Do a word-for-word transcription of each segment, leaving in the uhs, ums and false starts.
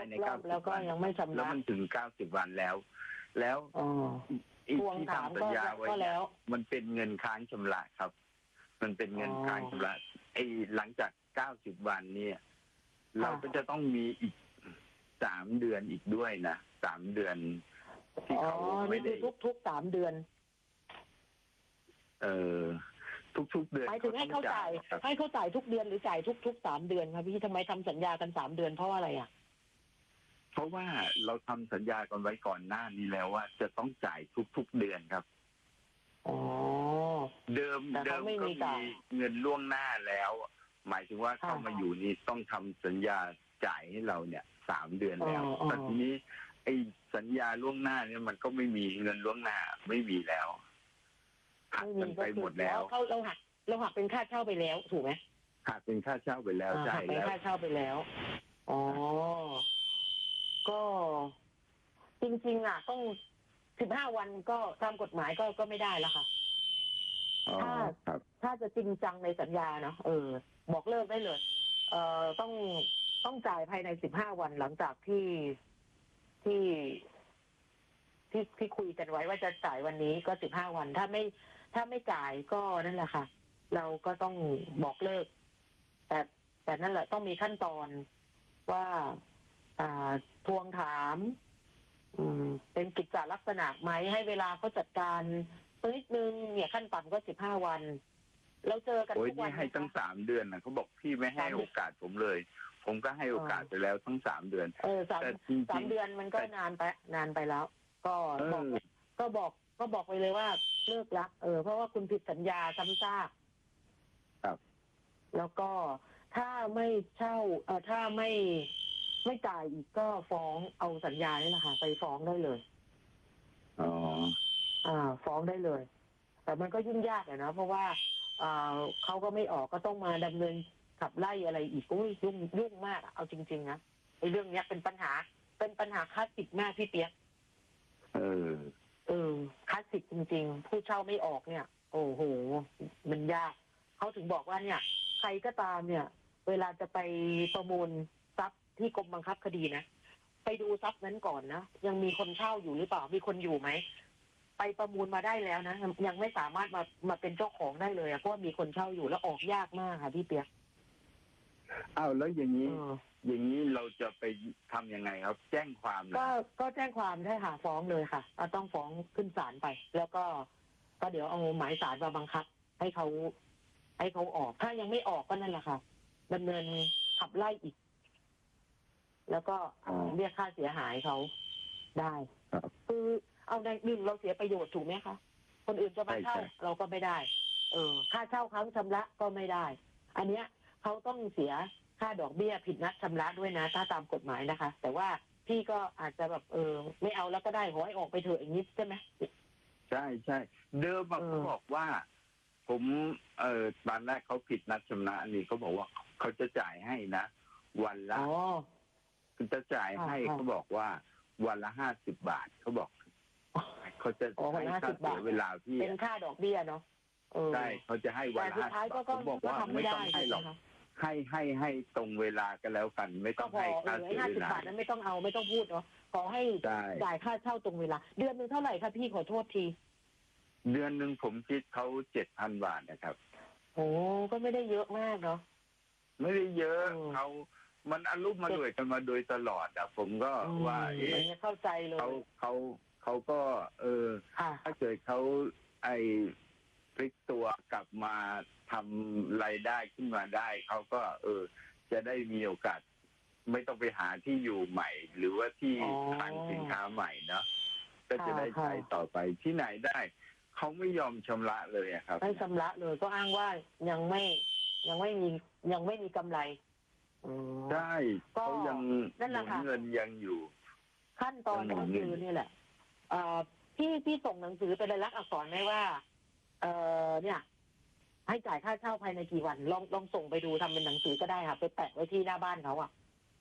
ในเก้าสิบแล้วก็วันยังไม่ชำระแล้วมันถึงเก้าสิบวันแล้ว แล้วอีกที่ทำสัญญาไว้เนี่ยมันเป็นเงินค้างชำระครับ มันเป็นเงินค้างชำระไอ้หลังจากเก้าสิบวันเนี่ยเราก็จะต้องมีอีกสามเดือนอีกด้วยนะสามเดือนที่เขาไม่ได้ทุกทุกสามเดือนเออทุกๆเดือนหมายถึงให้เขาจ่ายให้เขาจ่ายทุกเดือนหรือจ่ายทุกทุกสามเดือนครับพี่ทำไมทำสัญญากันสามเดือนเพราะอะไรอ่ะเพราะว่าเราทำสัญญากันไว้ก่อนหน้านี้แล้วว่าจะต้องจ่ายทุกๆเดือนครับอ๋อเดิมเดิมก็มีเงินล่วงหน้าแล้วหมายถึงว่าเข้ามาอยู่นี่ต้องทำสัญญาจ่ายให้เราเนี่ยสามเดือนแล้วแต่ทีนี้ไอ้สัญญาล่วงหน้าเนี่ยมันก็ไม่มีเงินล่วงหน้าไม่มีแล้วหักกันไปหมดแล้วเขาเราหักเราหักเป็นค่าเช่าไปแล้วถูกไหมหักเป็นค่าเช่าไปแล้วใช่แล้วเป็นค่าเช่าไปแล้วอ๋อก็จริงๆอ่ะต้องสิบห้าวันก็ตามกฎหมายก็ก็ไม่ได้แล้วค่ะถ้าถ้าจะจริงจังในสัญญาเนาะเออบอกเลิกได้เลยเอ่อต้องต้องจ่ายภายในสิบห้าวันหลังจากที่ที่ที่ที่คุยกันไว้ว่าจะจ่ายวันนี้ก็สิบห้าวันถ้าไม่ถ้าไม่จ่ายก็นั่นแหละค่ะเราก็ต้องบอกเลิกแต่แต่นั่นแหละต้องมีขั้นตอนว่าอ่าทวงถามอืมเป็นกิจจลักษณะไหมให้เวลาเขาจัดการนิดนึงเนี่ยขั้นต่ำก็สิบห้าวันเราเจอกันทุกวันให้ตั้งสามเดือนนะเขาบอกพี่ไม่ให้โอกาสผมเลยผมก็ให้โอกาสไปแล้วทั้งสามเดือนเออสามสามเดือนมันก็นานไปนานไปแล้วก็บอกก็บอกก็บอกไปเลยว่าเลิกละเออเพราะว่าคุณผิดสัญญาซ้ำซากครับแล้วก็ถ้าไม่เช่าเออถ้าไม่ไม่จ่ายอีกก็ฟ้องเอาสัญญานี่แหละค่ะไปฟ้องได้เลยอ๋ออ่าฟ้องได้เลยแต่มันก็ยุ่งยากอะนะเพราะว่าอ่าเขาก็ไม่ออกก็ต้องมาดำเนินขับไล่อะไรอีกอุ้ยยุ่งยุ่งมากเอาจริงๆนะไอ้เรื่องเนี้ยเป็นปัญหาเป็นปัญหาคลาสสิกมากพี่เปียกเออเออคลาสสิกจริงๆผู้เช่าไม่ออกเนี่ยโอ้โหมันยากเขาถึงบอกว่าเนี่ยใครก็ตามเนี่ยเวลาจะไปประมูลทรัพย์ที่กรมบังคับคดีนะไปดูทรัพย์นั้นก่อนนะยังมีคนเช่าอยู่หรือเปล่ามีคนอยู่ไหมไปประมูลมาได้แล้วนะยังไม่สามารถมามาเป็นเจ้าของได้เลยเพราะว่ามีคนเช่าอยู่แล้วออกยากมากค่ะพี่เปียกอ้าวแล้วอย่างนี้อย่างนี้เราจะไปทำยังไงครับแจ้งความก็ก็แจ้งความได้ค่ะฟ้องเลยค่ะต้องฟ้องขึ้นศาลไปแล้วก็ก็เดี๋ยวเอาหมายศาลมาบังคับให้เขาให้เขาออกถ้ายังไม่ออกก็นั่นแหละค่ะดำเนินขับไล่อีกแล้วก็เรียกค่าเสียหายเขาได้คือเอาในหนึ่งเราเสียประโยชน์ถูกไหมคะคนอื่นจะมาเช่าเราก็ไม่ได้เออค่าเช่าค้างชำระก็ไม่ได้อันเนี้ยเขาต้องเสียค่าดอกเบี้ยผิดนัดชำระด้วยนะถ้าตามกฎหมายนะคะแต่ว่าพี่ก็อาจจะแบบเออไม่เอาแล้วก็ได้ขอให้ออกไปเถอะอย่างนี้ใช่ไหมใช่ใช่เดิมเขาบอกว่าผมเออตอนแรกเขาผิดนัดชำระนี่เขาบอกว่าเขาจะจ่ายให้นะวันละจะจ่ายให้เขาบอกว่าวันละห้าสิบบาทเขาบอกเขาจะให้ค่าเสียเวลาพี่เป็นค่าดอกเบี้ยเนาะใช่เขาจะให้วันละห้าสิบบาทเขาบอกว่าไม่ต้องให้หรอกให้ให้ให้ตรงเวลากันแล้วกันไม่ต้องให้ค่าเสียเวลาห้าสิบบาทนั้นไม่ต้องเอาไม่ต้องพูดเนาะขอให้จ่ายค่าเช่าตรงเวลาเดือนนึงเท่าไหร่ครับพี่ขอโทษทีเดือนหนึ่งผมคิดเขาเจ็ดพันบาทนะครับโอ้ก็ไม่ได้เยอะมากเนาะไม่ได้เยอะเขามันอารมณ์มาด้วยกันมาโดยตลอดอ่ะผมก็ว่าเอ๊ะเข้าใจเลยเขาเขาเขาก็ เออถ้าเกิดเขาไอพลิกตัวกลับมาทำรายได้ขึ้นมาได้เขาก็ เออ จะได้มีโอกาสไม่ต้องไปหาที่อยู่ใหม่ หรือว่าที่ขายสินค้าใหม่เนาะก็จะได้ใช้ต่อไปที่ไหนได้เขาไม่ยอมชำระเลยครับไม่ชำระเลยก็อ้างว่ายังไม่ยังไม่มียังไม่มีกำไรใช่เขายังหมุนเงินยังอยู่ขั้นตอนก็คือนี่แหละพี่พี่ส่งหนังสือเป็นลายลักษณ์อักษรไหมว่าเออเนี่ยให้จ่ายค่าเช่าภายในกี่วันลองลองส่งไปดูทำเป็นหนังสือก็ได้ค่ะไปแปะไว้ที่หน้าบ้านเขาอ่ะ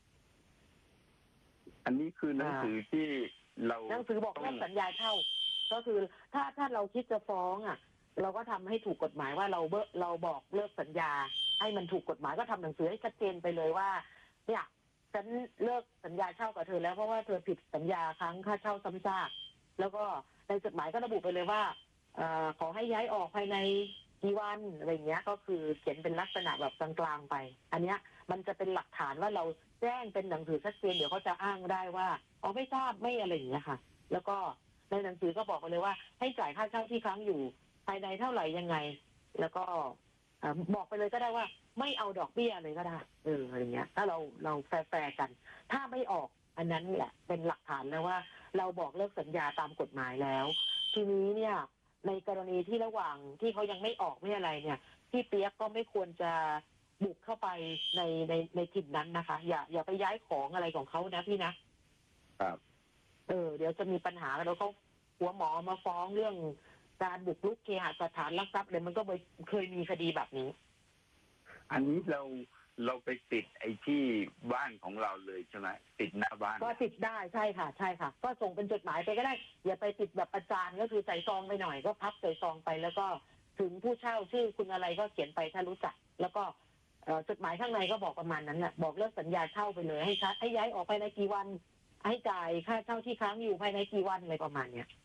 อันนี้คือหนังสือที่เราหนังสือบอกเลิกสัญญาเช่าก็คือถ้าถ้าเราคิดจะฟ้องอ่ะเราก็ทำให้ถูกกฎหมายว่าเราเบเราบอกเลิกสัญญาให้มันถูกกฎหมายก็ทำหนังสือให้ชัดเจนไปเลยว่าเนี่ยฉันเลิกสัญญาเช่ากับเธอแล้วเพราะว่าเธอผิดสัญญาค้างค่าเช่าซ้ำซากแล้วก็ในจดหมายก็ระบุไปเลยว่าเอ่อขอให้ย้ายออกภายในกี่วันอะไรเงี้ยก็คือเขียนเป็นลักษณะแบบกลางๆไปอันเนี้ยมันจะเป็นหลักฐานว่าเราแจ้งเป็นหนังสือชัดเจนเดี๋ยวเขาจะอ้างได้ว่าอ๋อไม่ทราบไม่อะไรอย่างเงี้ยค่ะแล้วก็ในหนังสือก็บอกไปเลยว่าให้จ่ายค่าเช่าที่ค้างอยู่ภายในเท่าไหร่ยังไงแล้วก็บอกไปเลยก็ได้ว่าไม่เอาดอกเบี้ยเลยก็ได้เอออะไรเงี้ยถ้าเราเราแฟร์ๆกันถ้าไม่ออกอันนั้นแหละเป็นหลักฐานแล้วว่าเราบอกเลิกสัญญาตามกฎหมายแล้วทีนี้เนี่ยในกรณีที่ระหว่างที่เขายังไม่ออกไม่อะไรเนี่ยพี่เปียกก็ไม่ควรจะบุกเข้าไปในในในถิ่นนั้นนะคะอย่าอย่าไปย้ายของอะไรของเขานะพี่นะครับเออเดี๋ยวจะมีปัญหาแล้วเขาหัวหมอมาฟ้องเรื่องการบุกรุกเคหสถานลักทรัพย์เลยมันก็เคยมีคดีแบบนี้อันนี้เราเราไปติดไอ้ที่บ้านของเราเลยใช่ไหมติดหน้าบ้านก็ติดได้ใช่ค่ะใช่ค่ะก็ส่งเป็นจดหมายไปก็ได้อย่าไปติดแบบประจานก็คือใส่ซองไปหน่อยก็พับใส่ซองไปแล้วก็ถึงผู้เช่าชื่อคุณอะไรก็เขียนไปถ้ารู้จักแล้วก็จดหมายข้างในก็บอกประมาณนั้นแหละบอกเลิกสัญญาเช่าไปเลยให้ชัดให้ย้ายออกภายในกี่วันให้จ่ายค่าเช่าที่ค้างอยู่ภายในกี่วันอะไรประมาณเนี้ย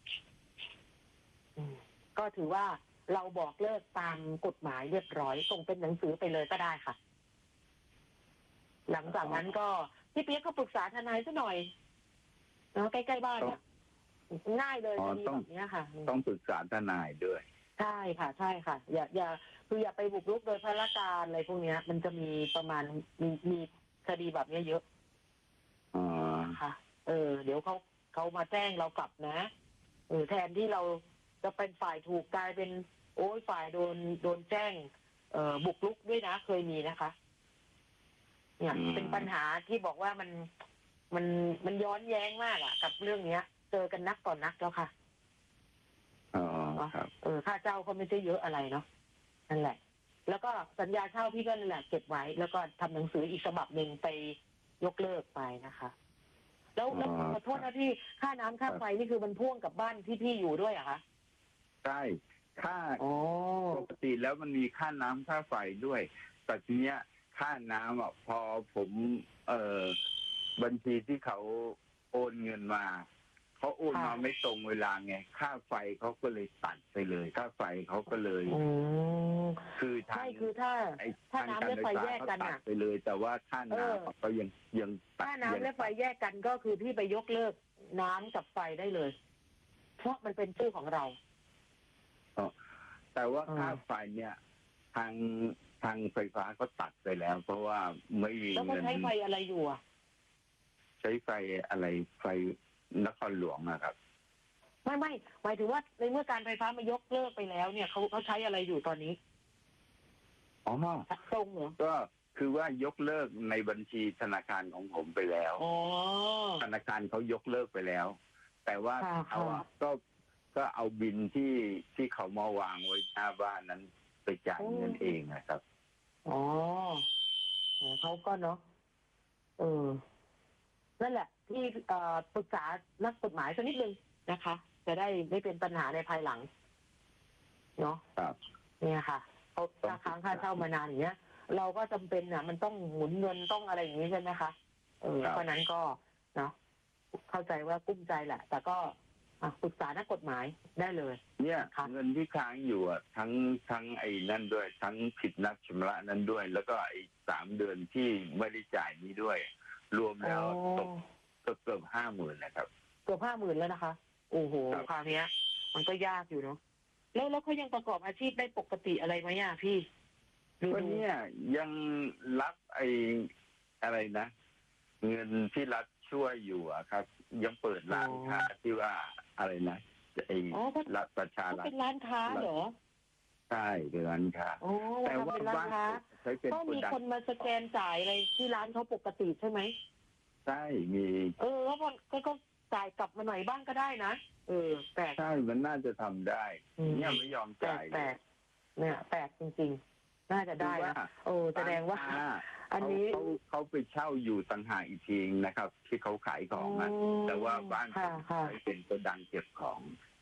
ก็ถือว่าเราบอกเลิกตามกฎหมายเรียบร้อยส่งเป็นหนังสือไปเลยก็ได้ค่ะหลังจากนั้นก็พี่เปี๊ยกก็ปรึกษาทนายซะหน่อยเนาะใกล้ๆบ้านเนี่ยง่ายเลยคดีแบบนี้ค่ะต้องปรึกษาทนายด้วยใช่ค่ะใช่ค่ะอย่าอย่าคืออย่าไปบุกรุกโดยพลการอะไรพวกนี้มันจะมีประมาณมีมีคดีแบบนี้เยอะอ๋อค่ะเออเดี๋ยวเขาเขามาแจ้งเรากลับนะเออแทนที่เราจะเป็นฝ่ายถูกกลายเป็นโอ้ยฝ่ายโดนโดนแจ้งเอ่อบุกรุกด้วยนะเคยมีนะคะเนี่ยเป็นปัญหาที่บอกว่ามันมันมันย้อนแย้งมากอ่ะกับเรื่องเนี้ยเจอกันนักต่อนนักแล้วค่ะอ๋อครับเออค่าเช่าเขาไม่ใช่เยอะอะไรเนาะนั่นแหละแล้วก็สัญญาเช่าพี่ก็นั่นแหละเก็บไว้แล้วก็ทำหนังสืออีกฉบับหนึ่งไปยกเลิกไปนะคะแล้วแล้วขอโทษนะพี่ค่าน้ำค่าไฟนี่คือมันพ่วงกับบ้านที่พี่อยู่ด้วยเหรอคะใช่ค่าปกติแล้วมันมีค่าน้ำค่าไฟด้วยแต่ทีเนี้ยค่าน้ำอ่ะพอผมเอ่อบัญชีที่เขาโอนเงินมาเขาโอนมาไม่ตรงเวลาไงค่าไฟเขาก็เลยตัดไปเลยค่าไฟเขาก็เลยคือทางคือถ้าถ้าน้ำและไฟแยกกันตัดไปเลยแต่ว่าค่าน้ำเขายังยังถ้าน้ำและไฟแยกกันก็คือพี่ไปยกเลิกน้ำกับไฟได้เลยเพราะมันเป็นชื่อของเราแต่ว่าค่าไฟเนี่ยทางทางไฟฟ้าก็ตัดไปแล้วเพราะว่าไม่มีเงินแล้วเขาใช้ไฟอะไรอยู่อ่ะใช้ไฟอะไรไฟนครหลวงนะครับไม่ไม่หมายถึงว่าในเมื่อการไฟฟ้ามายกเลิกไปแล้วเนี่ยเขาเขาใช้อะไรอยู่ตอนนี้อ๋อตรงเหรอก็คือว่ายกเลิกในบัญชีธนาคารของผมไปแล้วธนาคารเขายกเลิกไปแล้วแต่ว่าเขาก็ก็เอาบินที่ที่เขามาวางไว้หน้าบ้านนั้นไปจ่ายเงินเองนะครับอ๋อเขาก็เนาะเออนั่นแหละที่ปรึกษานักกฎหมายสักนิดนึงนะคะจะได้ไม่เป็นปัญหาในภายหลังเนาะครับเนี่ยค่ะเขาค่าค้างค่าเช่ามานานอย่างเงี้ยเราก็จำเป็นอ่ะมันต้องหมุนเงินต้องอะไรอย่างนี้ใช่ไหมคะเออเพราะนั้นก็เนาะเข้าใจว่ากุ้มใจแหละแต่ก็ปรึกษานักกฎหมายได้เลยเนี่ยเงินที่ค้างอยู่อ่ะทั้งทั้งไอ้นั่นด้วยทั้งผิดนัดชำระนั้นด้วยแล้วก็ไอ้สามเดือนที่ไม่ได้จ่ายนี้ด้วยรวมแล้วตกเกือบเกือบห้าหมื่นนะครับเกือบห้าหมื่นแล้วนะคะโอ้โหคราวนี้มันก็ยากอยู่เนาะแล้วแล้วเขายังประกอบอาชีพได้ปกติอะไรไหมอ่ะพี่ก็เนี่ยยังรับไอ้อะไรนะเงินที่รัฐช่วยอยู่อะครับยังเปิดร้านค้าที่ว่าอะไรนะไอ้รัฐประชารัฐเป็นร้านค้าเหรอใช่เป็นร้านค้าแต่ว่าบ้านก็มีคนมาสแกนจ่ายอะไรที่ร้านเขาปกติใช่ไหมใช่มีเออแล้วมันก็จ่ายกลับมาหน่อยบ้างก็ได้นะเออแปลกใช่มันน่าจะทำได้เนี่ยไม่ยอมจ่ายแปลกเนี่ยแปลกจริงๆน่าจะได้นะโอ้แสดงว่าอันนี้เขาเขาไปเช่าอยู่ต่างหากอีกทีนะครับที่เขาขายของนะแต่ว่าบ้านผมใช้เป็นโกดังเก็บของ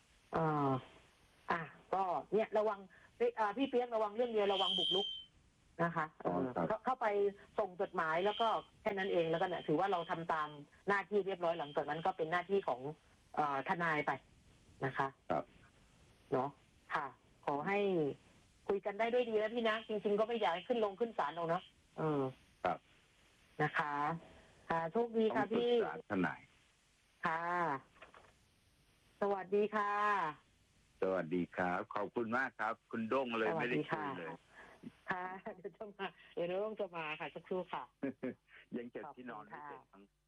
อ่าอ่ะก็เนี่ยระวังพี่เปี๊ยกระวังเรื่องเดียวระวังบุกรุกนะคะเออครับเข้าเข้าไปส่งจดหมายแล้วก็แค่นั้นเองแล้วก็เนี่ยถือว่าเราทำตามหน้าที่เรียบร้อยหลังจากนั้นก็เป็นหน้าที่ของเอ่อทนายไปนะคะครับเนาะค่ะ ขอให้คุยกันได้ด้วยดีนะพี่นะจริงๆก็ไม่อยากให้ขึ้นลงขึ้นศาลหรอกเนาะเออครับนะคะค่ะโชคดีต้องค่ะปรึกพี่ษาทนายค่ะ สวัสดีค่ะสวัสดีครับ ขอบคุณมากครับ คุณด้งเลยสวัไม่สได้ดีคุค่ะยเลยค่ะเดี๋ยวจะมาเดี๋ยวน้องจะมาค่ะสักครู่ค่ะยังเก็บขอบคุณที่นอนไม่ค่ะเสร็จทั้ง